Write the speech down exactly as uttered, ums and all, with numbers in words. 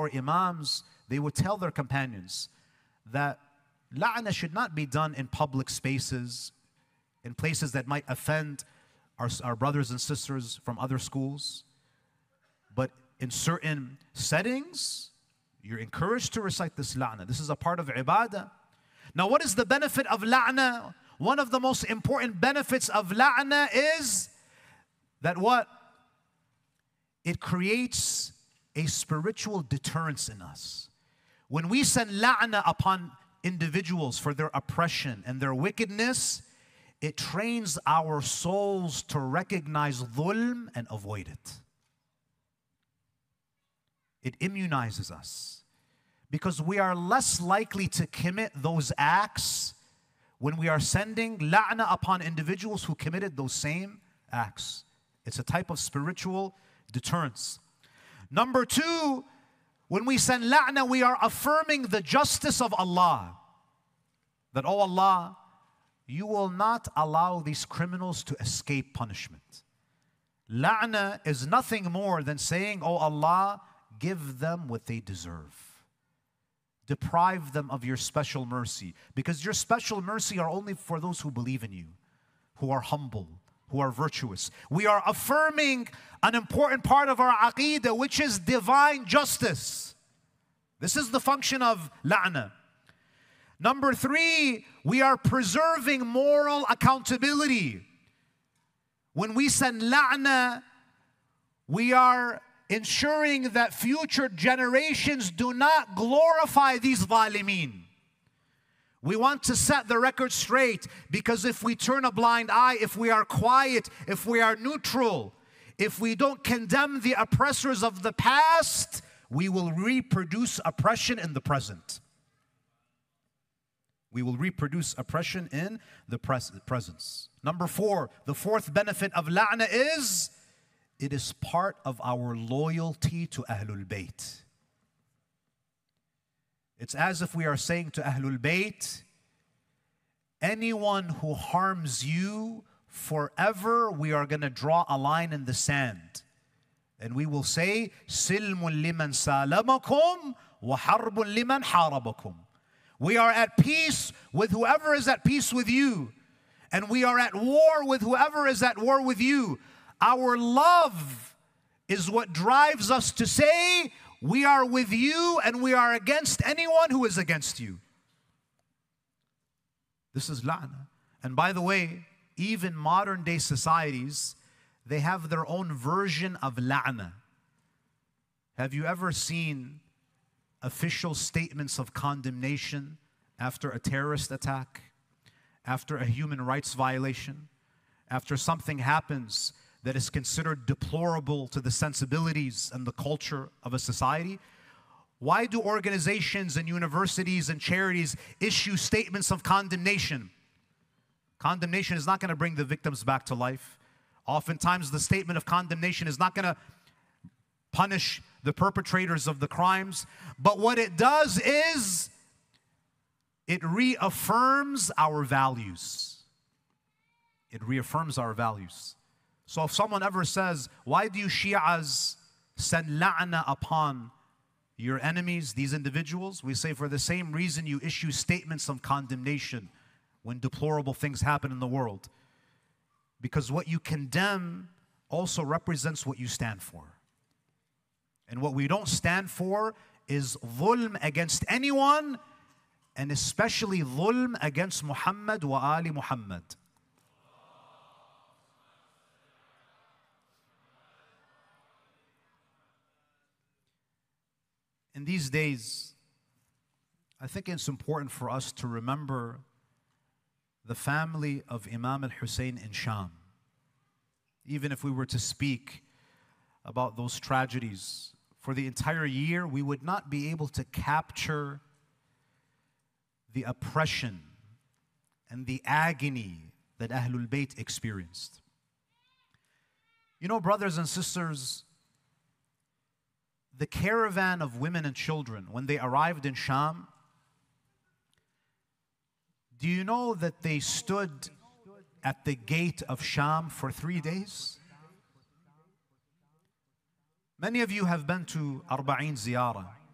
our imams, they would tell their companions that la'na should not be done in public spaces, in places that might offend our, our brothers and sisters from other schools. But in certain settings, you're encouraged to recite this la'na. This is a part of ibadah. Now, what is the benefit of la'na? One of the most important benefits of la'na is that what? It creates a spiritual deterrence in us. When we send la'na upon individuals for their oppression and their wickedness, it trains our souls to recognize dhulm and avoid it. It immunizes us because we are less likely to commit those acts when we are sending la'na upon individuals who committed those same acts. It's a type of spiritual deterrence. Number two, when we send la'na, we are affirming the justice of Allah. That, oh Allah, you will not allow these criminals to escape punishment. La'na is nothing more than saying, oh Allah, give them what they deserve. Deprive them of your special mercy. Because your special mercy are only for those who believe in you, who are humble, who are virtuous. We are affirming an important part of our aqeedah, which is divine justice. This is the function of la'na. Number three, we are preserving moral accountability. When we send la'na, we are ensuring that future generations do not glorify these zalimeen. We want to set the record straight, because if we turn a blind eye, if we are quiet, if we are neutral, if we don't condemn the oppressors of the past, we will reproduce oppression in the present. We will reproduce oppression in the pres presence. Number four, the fourth benefit of la'na is, it is part of our loyalty to Ahlul Bayt. It's as if we are saying to Ahlul Bayt, anyone who harms you forever, we are going to draw a line in the sand. And we will say, Silmun liman salamakum wa harbun liman harabakum. We are at peace with whoever is at peace with you. And we are at war with whoever is at war with you. Our love is what drives us to say, we are with you and we are against anyone who is against you. This is la'na. And by the way, even modern day societies, they have their own version of la'na. Have you ever seen official statements of condemnation after a terrorist attack, after a human rights violation, after something happens that is considered deplorable to the sensibilities and the culture of a society? Why do organizations and universities and charities issue statements of condemnation? Condemnation is not going to bring the victims back to life. Oftentimes the statement of condemnation is not going to punish the perpetrators of the crimes. But what it does is it reaffirms our values. It reaffirms our values. So if someone ever says, why do you Shi'as send la'na upon your enemies, these individuals? We say, for the same reason you issue statements of condemnation when deplorable things happen in the world. Because what you condemn also represents what you stand for. And what we don't stand for is dhulm against anyone, and especially dhulm against Muhammad wa Ali Muhammad. In these days, I think it's important for us to remember the family of Imam al-Hussein in Sham. Even if we were to speak about those tragedies for the entire year, we would not be able to capture the oppression and the agony that Ahlul Bayt experienced. You know, brothers and sisters, the caravan of women and children, when they arrived in Sham, do you know that they stood at the gate of Sham for three days? Many of you have been to Arba'in Ziyarah.